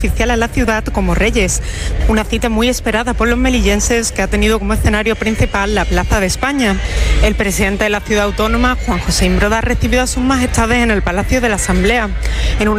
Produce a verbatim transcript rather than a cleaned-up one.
oficial a la ciudad como reyes. Una cita muy esperada por los melillenses que ha tenido como escenario principal la Plaza de España. El presidente de la ciudad autónoma, Juan José Imbroda, recibió a sus majestades en el Palacio de la Asamblea. En una